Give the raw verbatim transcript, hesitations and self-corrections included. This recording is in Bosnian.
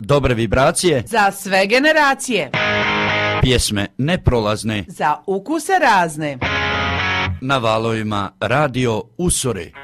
Dobre vibracije za sve generacije. Pjesme neprolazne za ukuse razne. Na valovima Radio Usore.